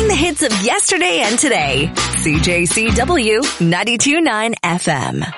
playing the hits of yesterday and today. CJCW 92.9 FM.